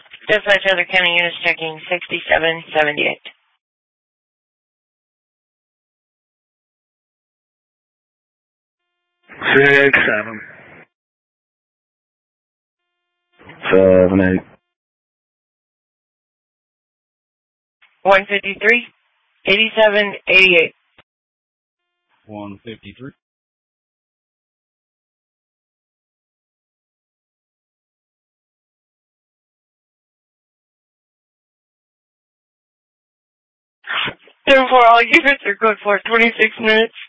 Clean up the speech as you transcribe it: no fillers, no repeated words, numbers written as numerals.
Dispatch other county units checking 6778. 687. 78. 153, 87, 88. 153. All units are good for 26 minutes.